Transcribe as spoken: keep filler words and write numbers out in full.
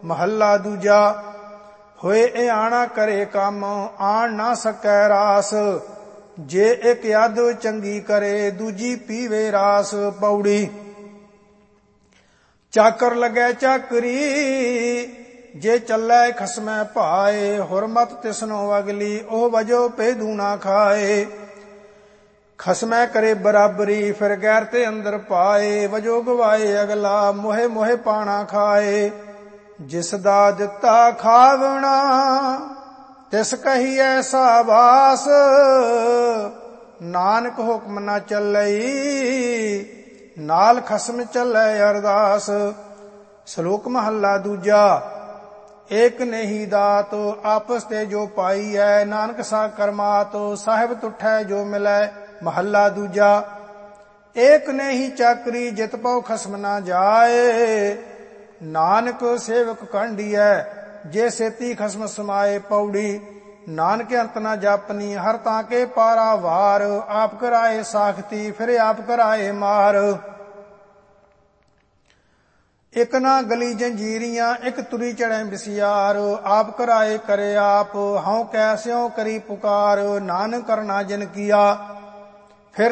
महला दूजा। होए ए आना करे काम आन ना सकै रास, जे एक याद चंगी करे दूजी पीवे रास। पौड़ी। चाकर लगे चाकरी जे चलै खसमै भाए, हुरमत तिसनो अगली ओह वजो पेदू ना खाए। खसमै करे बराबरी फिर गैर ते अंदर पाए, वजो गवाए अगला मोहे मोहे पाना खाए। जिसदा दिता खावना तिस कही ऐसा बास, नानक हुक्म न चलई नाल खसम चलै अरदास। श्लोक महला दूजा। एक नहीं दात आपस ते जो पाई है, नानक सा करमात साहिब तुठै जो मिलै। महला दूजा। एक नहीं चाकरी जित पौ खसम ना जाए, नानक सेवक कांडियै जे सेती खसम समाए। पौड़ी। नानक अंत ना जापनी हर ताके पारा वार, आप कराए साखती फिर आप कराए मार। एक ना गली जंजीरियां एक तुरी चढ़े बिसियार, आप कराए करे आप हऊँ कैस्यों करी पुकार। नानक करना जिन किया